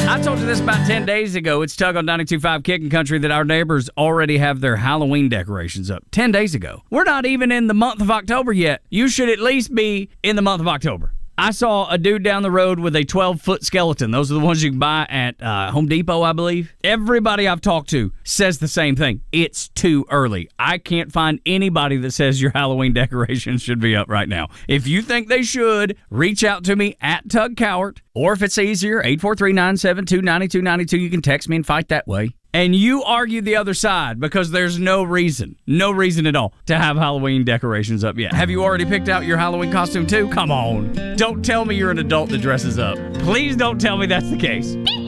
I told you this about 10 days ago. It's Tug on 92.5 Kicking Country that our neighbors already have their Halloween decorations up. 10 days ago. We're not even in the month of October yet. You should at least be in the month of October. I saw a dude down the road with a 12-foot skeleton. Those are the ones you can buy at Home Depot, I believe. Everybody I've talked to says the same thing. It's too early. I can't find anybody that says your Halloween decorations should be up right now. If you think they should, reach out to me at Tug Cowart. Or if it's easier, 843-972-9292. You can text me and fight that way. And you argue the other side because there's no reason at all to have Halloween decorations up yet. Have you already picked out your Halloween costume too? Come on. Don't tell me you're an adult that dresses up. Please don't tell me that's the case.